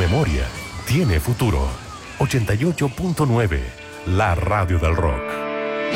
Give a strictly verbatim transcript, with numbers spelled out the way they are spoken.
memoria tiene futuro. ochenta y ocho punto nueve, la radio del rock.